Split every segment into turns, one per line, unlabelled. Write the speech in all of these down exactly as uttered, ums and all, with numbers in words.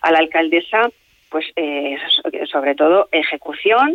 a la alcaldesa, pues eh, sobre todo ejecución,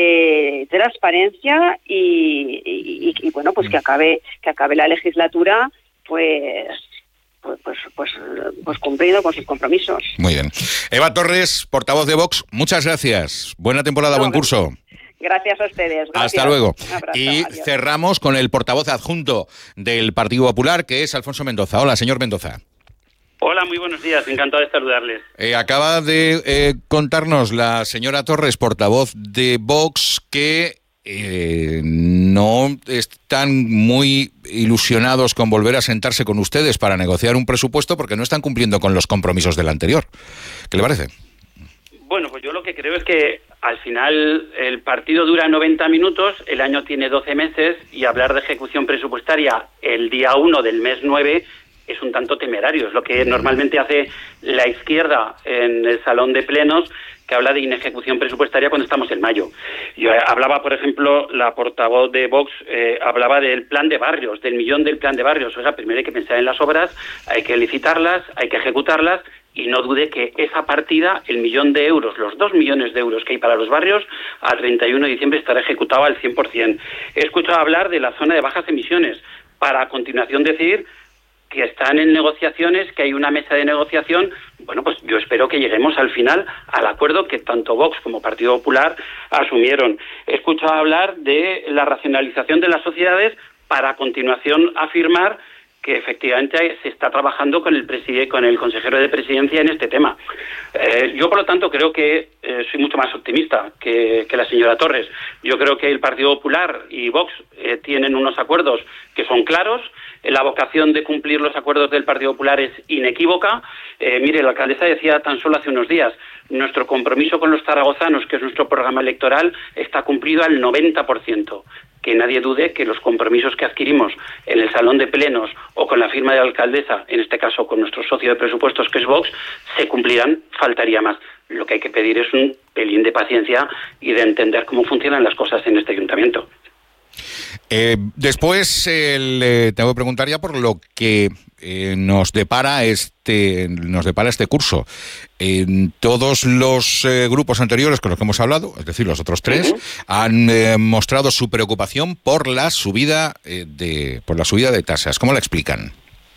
eh, transparencia y, y, y bueno, pues que acabe que acabe la legislatura, pues pues pues pues, pues cumpliendo con sus compromisos.
Muy bien. Eva Torres, portavoz de Vox, muchas gracias. Buena temporada, no, buen curso.
Gracias a ustedes. Gracias.
Hasta luego.
Abrazo,
y
adiós.
Cerramos con el portavoz adjunto del Partido Popular, que es Alfonso Mendoza. Hola, señor Mendoza.
Hola, muy buenos días, encantado de saludarles.
Eh, acaba de eh, contarnos la señora Torres, portavoz de Vox, que eh, no están muy ilusionados con volver a sentarse con ustedes para negociar un presupuesto porque no están cumpliendo con los compromisos del anterior. ¿Qué le parece?
Bueno, pues yo lo que creo es que al final el partido dura noventa minutos, el año tiene doce meses y hablar de ejecución presupuestaria el día uno del mes nueve es un tanto temerario. Es lo que normalmente hace la izquierda en el salón de plenos, que habla de inejecución presupuestaria cuando estamos en mayo. Yo hablaba, por ejemplo, la portavoz de Vox eh, hablaba del plan de barrios, del millón del plan de barrios. O sea, primero hay que pensar en las obras, hay que licitarlas, hay que ejecutarlas, y no dude que esa partida, el millón de euros, los dos millones de euros que hay para los barrios, a treinta y uno de diciembre estará ejecutado al cien por ciento. He escuchado hablar de la zona de bajas emisiones, para a continuación decir que están en negociaciones, que hay una mesa de negociación. Bueno, pues yo espero que lleguemos al final al acuerdo que tanto Vox como Partido Popular asumieron. He escuchado hablar de la racionalización de las sociedades, para a continuación afirmar que efectivamente se está trabajando con el preside, con el consejero de presidencia en este tema. Eh, yo, por lo tanto, creo que eh, soy mucho más optimista que, que la señora Torres. Yo creo que el Partido Popular y Vox eh, tienen unos acuerdos que son claros. La vocación de cumplir los acuerdos del Partido Popular es inequívoca. Eh, mire, la alcaldesa decía tan solo hace unos días, nuestro compromiso con los zaragozanos, que es nuestro programa electoral, está cumplido al noventa por ciento. Que nadie dude que los compromisos que adquirimos en el salón de plenos o con la firma de la alcaldesa, en este caso con nuestro socio de presupuestos que es Vox, se cumplirán, faltaría más. Lo que hay que pedir es un pelín de paciencia y de entender cómo funcionan las cosas en este ayuntamiento.
Eh, después eh, le tengo que preguntar ya por lo que eh, nos depara este nos depara este curso. En eh, todos los eh, grupos anteriores con los que hemos hablado, es decir, los otros tres, uh-huh. han eh, mostrado su preocupación por la subida eh, de por la subida de tasas. ¿Cómo la explican?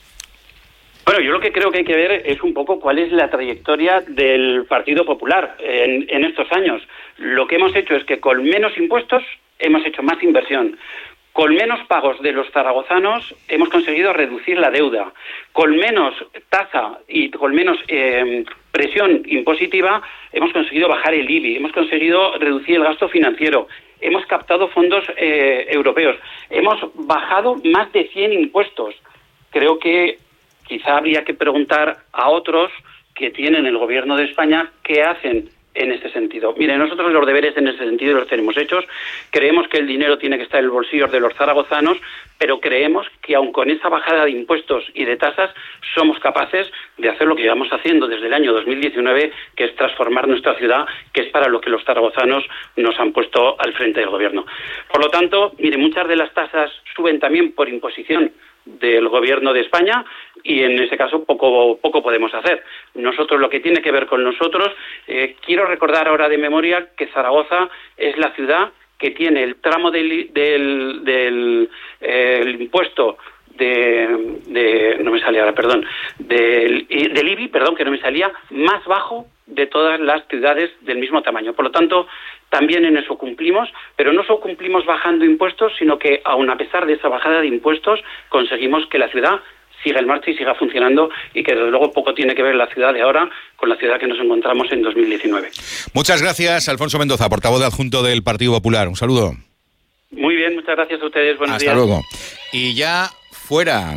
Bueno, yo lo que creo que hay que ver es un poco cuál es la trayectoria del Partido Popular en, en estos años. Lo que hemos hecho es que con menos impuestos hemos hecho más inversión. Con menos pagos de los zaragozanos hemos conseguido reducir la deuda. Con menos tasa y con menos eh, presión impositiva hemos conseguido bajar el I B I, hemos conseguido reducir el gasto financiero, hemos captado fondos eh, europeos, hemos bajado más de cien impuestos. Creo que quizá habría que preguntar a otros que tienen el gobierno de España qué hacen en este sentido. Mire, nosotros los deberes en ese sentido los tenemos hechos. Creemos que el dinero tiene que estar en el bolsillo de los zaragozanos, pero creemos que aun con esa bajada de impuestos y de tasas somos capaces de hacer lo que llevamos haciendo desde el año dos mil diecinueve, que es transformar nuestra ciudad, que es para lo que los zaragozanos nos han puesto al frente del gobierno. Por lo tanto, mire, muchas de las tasas suben también por imposición del gobierno de España y en ese caso poco poco podemos hacer. Nosotros, lo que tiene que ver con nosotros, eh, quiero recordar ahora de memoria que Zaragoza es la ciudad que tiene el tramo del, del, del eh, el impuesto de, de no me salía ahora, perdón, del, del I B I, perdón, que no me salía, más bajo de todas las ciudades del mismo tamaño. Por lo tanto, también en eso cumplimos, pero no solo cumplimos bajando impuestos, sino que aun a pesar de esa bajada de impuestos, conseguimos que la ciudad siga en marcha y siga funcionando, y que desde luego poco tiene que ver la ciudad de ahora con la ciudad que nos encontramos en dos mil diecinueve.
Muchas gracias, Alfonso Mendoza, portavoz adjunto del Partido Popular. Un saludo.
Muy bien, muchas gracias a ustedes. Buenos
Hasta
días.
luego. Y ya fuera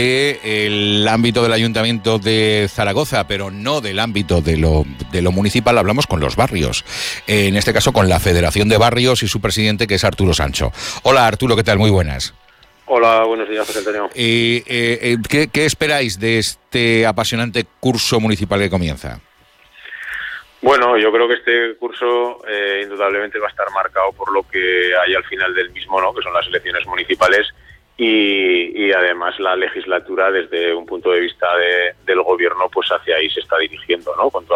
del ámbito del Ayuntamiento de Zaragoza, pero no del ámbito de lo, de lo municipal, hablamos con los barrios. En este caso con la Federación de Barrios y su presidente, que es Arturo Sancho. Hola, Arturo, ¿qué tal? Muy buenas.
Hola, buenos días, José Antonio.
Eh, eh, ¿qué, ¿Qué esperáis de este apasionante curso municipal que comienza?
Bueno, yo creo que este curso eh, indudablemente va a estar marcado por lo que hay al final del mismo, ¿no? Que son las elecciones municipales y, y además la legislatura, desde un punto de vista de, del gobierno, pues hacia ahí se está dirigiendo, ¿no? Con toda